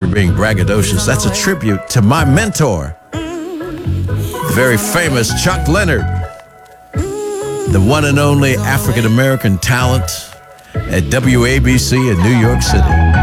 being braggadocious. That's a tribute to my mentor, the very famous Chuck Leonard, the one and only African-American talent at WABC in New York City.